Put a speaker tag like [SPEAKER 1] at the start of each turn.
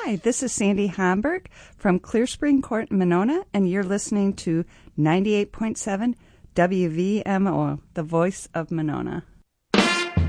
[SPEAKER 1] Hi, this is Sandy Hamburg from Clear Spring Court in Monona, and you're listening to 98.7 WVMO, the voice of Monona.